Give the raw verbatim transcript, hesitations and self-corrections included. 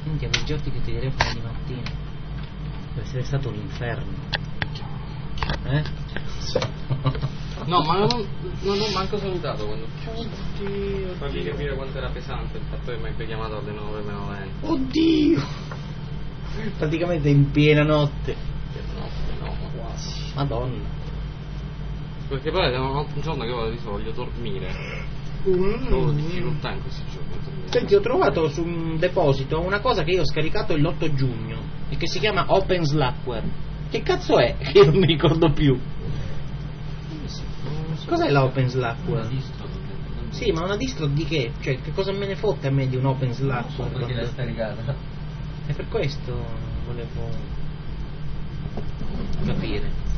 Minchia, quei giorni che ti direi fare di mattina. Deve essere stato un inferno. Eh? No, ma non, non ho manco salutato quando. Oddio. Fargli capire quanto era pesante il fatto che mi abbia chiamato alle nove meno venti. Oddio! Praticamente in piena notte. No, no, quasi. Madonna. Perché poi è un giorno che io voglio dormire. Ho difficoltà in questi giorni a dormire. Senti, ho trovato su un deposito una cosa che io ho scaricato l'otto giugno e che si chiama Open Slackware. Che cazzo è? Che io non mi ricordo più. Cos'è la Open Slackware? Una distro. Sì, ma una distro di che? Cioè, che cosa me ne fotte a me di un Open Slackware? Perché quando... l'hai scaricata? E per questo volevo capire.